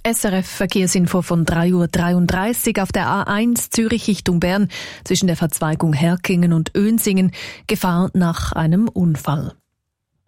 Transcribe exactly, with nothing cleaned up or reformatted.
S R F Verkehrsinfo von drei Uhr dreiunddreißig auf der A eins Zürich Richtung Bern zwischen der Verzweigung Herkingen und Önsingen. Gefahr nach einem Unfall.